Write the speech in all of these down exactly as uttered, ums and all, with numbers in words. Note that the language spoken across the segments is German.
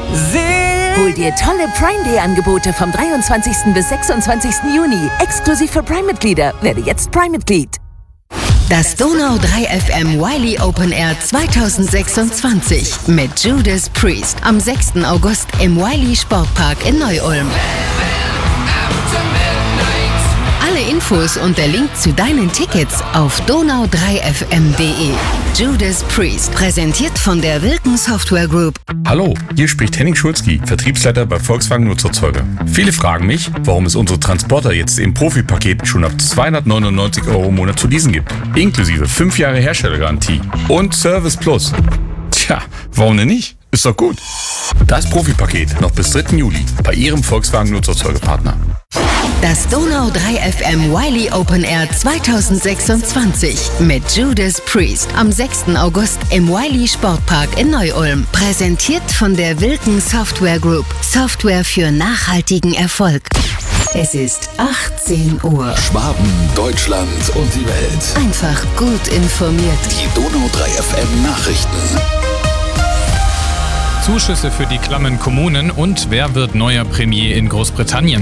Hol dir tolle Prime Day Angebote vom dreiundzwanzigsten bis sechsundzwanzigsten Juni. Exklusiv für Prime-Mitglieder. Werde jetzt Prime-Mitglied. Das Donau drei F M Wiley Open Air zweitausendsechsundzwanzig mit Judas Priest am sechsten August im Wiley Sportpark in Neu-Ulm. Alle Infos und der Link zu deinen Tickets auf donau drei f m punkt d e. Judas Priest, präsentiert von der Wilken Software Group. Hallo, hier spricht Henning Schulzki, Vertriebsleiter bei Volkswagen Nutzerzeuger. Viele fragen mich, warum es unsere Transporter jetzt im Profipaket schon ab zweihundertneunundneunzig Euro im Monat zu leasen gibt. Inklusive fünf Jahre Herstellergarantie und Service Plus. Tja, warum denn nicht? Ist doch gut. Das Profipaket noch bis dritten Juli bei Ihrem Volkswagen Nutzerzeugerpartner. Das Donau drei F M Wiley Open Air zweitausendsechsundzwanzig mit Judas Priest am sechsten August im Wiley Sportpark in Neu-Ulm. Präsentiert von der Wilken Software Group. Software für nachhaltigen Erfolg. Es ist achtzehn Uhr. Schwaben, Deutschland und die Welt. Einfach gut informiert. Die Donau drei F M Nachrichten. Zuschüsse für die klammen Kommunen und wer wird neuer Premier in Großbritannien?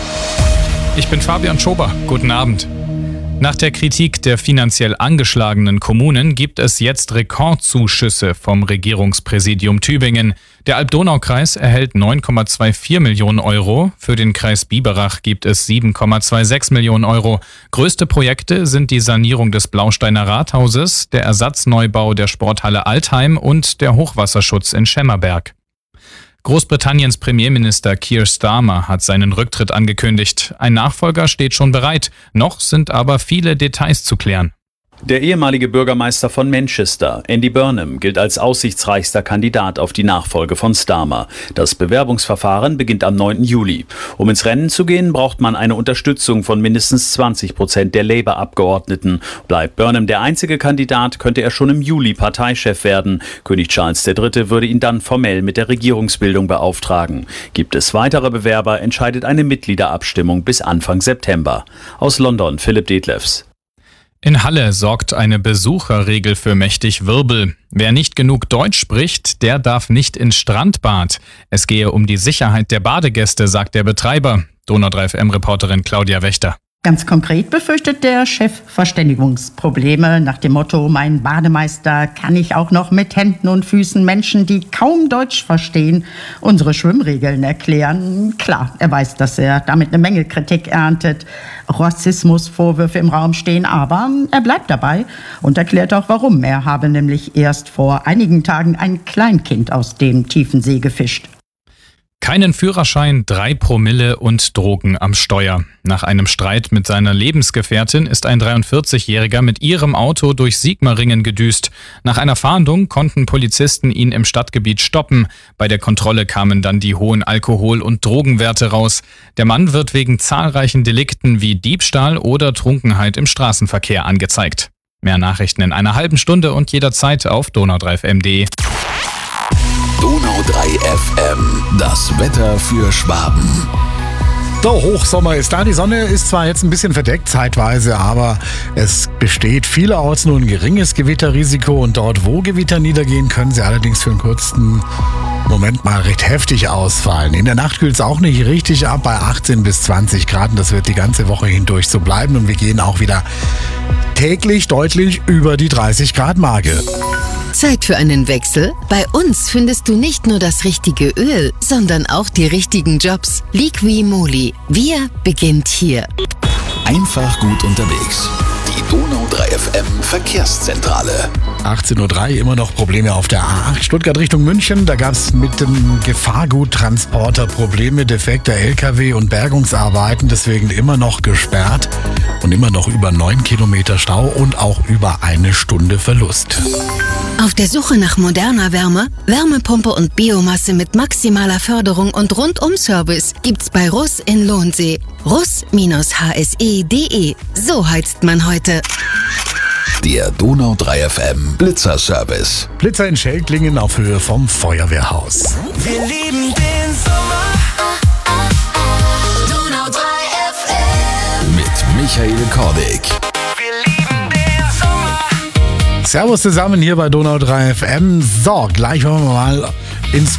Ich bin Fabian Schober. Guten Abend. Nach der Kritik der finanziell angeschlagenen Kommunen gibt es jetzt Rekordzuschüsse vom Regierungspräsidium Tübingen. Der Alb-Donau-Kreis erhält neun Komma vierundzwanzig Millionen Euro. Für den Kreis Biberach gibt es sieben Komma sechsundzwanzig Millionen Euro. Größte Projekte sind die Sanierung des Blausteiner Rathauses, der Ersatzneubau der Sporthalle Altheim und der Hochwasserschutz in Schemmerberg. Großbritanniens Premierminister Keir Starmer hat seinen Rücktritt angekündigt. Ein Nachfolger steht schon bereit. Noch sind aber viele Details zu klären. Der ehemalige Bürgermeister von Manchester, Andy Burnham, gilt als aussichtsreichster Kandidat auf die Nachfolge von Starmer. Das Bewerbungsverfahren beginnt am neunten Juli. Um ins Rennen zu gehen, braucht man eine Unterstützung von mindestens zwanzig Prozent der Labour-Abgeordneten. Bleibt Burnham der einzige Kandidat, könnte er schon im Juli Parteichef werden. König Charles der Dritte würde ihn dann formell mit der Regierungsbildung beauftragen. Gibt es weitere Bewerber, entscheidet eine Mitgliederabstimmung bis Anfang September. Aus London, Philipp Detlefs. In Halle sorgt eine Besucherregel für mächtig Wirbel. Wer nicht genug Deutsch spricht, der darf nicht ins Strandbad. Es gehe um die Sicherheit der Badegäste, sagt der Betreiber. Donau drei F M-Reporterin Claudia Wächter. Ganz konkret befürchtet der Chef Verständigungsprobleme nach dem Motto, mein Bademeister kann ich auch noch mit Händen und Füßen Menschen, die kaum Deutsch verstehen, unsere Schwimmregeln erklären. Klar, er weiß, dass er damit eine Menge Kritik erntet, Rassismusvorwürfe im Raum stehen, aber er bleibt dabei und erklärt auch warum. Er habe nämlich erst vor einigen Tagen ein Kleinkind aus dem tiefen See gefischt. Keinen Führerschein, drei Promille und Drogen am Steuer. Nach einem Streit mit seiner Lebensgefährtin ist ein dreiundvierzigjähriger mit ihrem Auto durch Sigmaringen gedüst. Nach einer Fahndung konnten Polizisten ihn im Stadtgebiet stoppen. Bei der Kontrolle kamen dann die hohen Alkohol- und Drogenwerte raus. Der Mann wird wegen zahlreichen Delikten wie Diebstahl oder Trunkenheit im Straßenverkehr angezeigt. Mehr Nachrichten in einer halben Stunde und jederzeit auf donau drei f m punkt d e. Donau drei F M, das Wetter für Schwaben. Der Hochsommer ist da. Die Sonne ist zwar jetzt ein bisschen verdeckt zeitweise, aber es besteht vielerorts nur ein geringes Gewitterrisiko und dort, wo Gewitter niedergehen, können sie allerdings für einen kurzen Moment mal recht heftig ausfallen. In der Nacht kühlt es auch nicht richtig ab bei achtzehn bis zwanzig Grad und das wird die ganze Woche hindurch so bleiben und wir gehen auch wieder täglich deutlich über die dreißig Grad Marke. Zeit für einen Wechsel? Bei uns findest du nicht nur das richtige Öl, sondern auch die richtigen Jobs. Liqui Moly. Wir beginnt hier. Einfach gut unterwegs. Die Donau drei F M Verkehrszentrale. achtzehn Uhr drei, immer noch Probleme auf der A acht Stuttgart Richtung München. Da gab es mit dem Gefahrguttransporter Probleme, defekter L K W und Bergungsarbeiten. Deswegen immer noch gesperrt und immer noch über neun Kilometer Stau und auch über eine Stunde Verlust. Auf der Suche nach moderner Wärme, Wärmepumpe und Biomasse mit maximaler Förderung und Rundum-Service gibt's bei Russ in Lohnsee. russ H S E punkt D E. So heizt man heute. Der Donau drei F M Blitzer-Service. Blitzer in Schelklingen auf Höhe vom Feuerwehrhaus. Wir lieben den Sommer. Donau drei F M. Mit Michael Kordig. Wir lieben den Sommer. Servus zusammen hier bei Donau drei F M. So, gleich wollen wir mal ins